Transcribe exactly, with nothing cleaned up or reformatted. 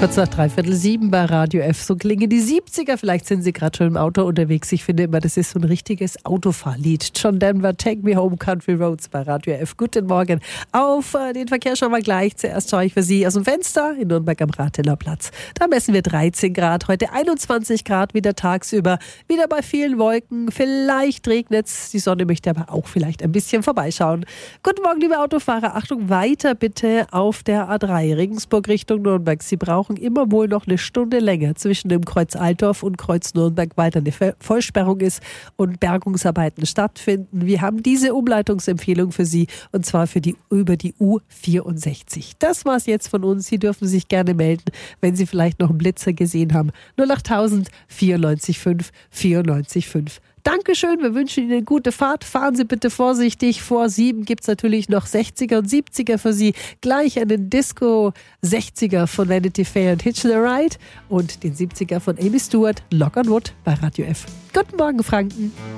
Kurz nach dreiviertel sieben bei Radio F. So klingen die siebziger. Vielleicht sind Sie gerade schon im Auto unterwegs. Ich finde immer, das ist so ein richtiges Autofahrlied. John Denver, Take Me Home, Country Roads bei Radio F. Guten Morgen. Auf äh, den Verkehr schauen wir gleich. Zuerst schaue ich für Sie aus dem Fenster in Nürnberg am Ratheler Platz. Da messen wir dreizehn Grad. Heute einundzwanzig Grad wieder tagsüber. Wieder bei vielen Wolken. Vielleicht regnet es. Die Sonne möchte aber auch vielleicht ein bisschen vorbeischauen. Guten Morgen, liebe Autofahrer. Achtung, weiter bitte auf der A drei Regensburg Richtung Nürnberg. Sie brauchen immer wohl noch eine Stunde länger zwischen dem Kreuz Altdorf und Kreuz Nürnberg, weil da eine Vollsperrung ist und Bergungsarbeiten stattfinden. Wir haben diese Umleitungsempfehlung für Sie und zwar für die über die U vierundsechzig. Das war's jetzt von uns. Sie dürfen sich gerne melden, wenn Sie vielleicht noch einen Blitzer gesehen haben. null acht tausend vierundneunzig fünf vierundneunzig fünf. Dankeschön, wir wünschen Ihnen eine gute Fahrt. Fahren Sie bitte vorsichtig. Vor sieben gibt es natürlich noch sechziger und siebziger für Sie. Gleich einen Disco-sechziger von Vanity Fair und Hitch the Ride und den siebziger von Amy Stewart, Lock on Wood bei Radio F. Guten Morgen, Franken.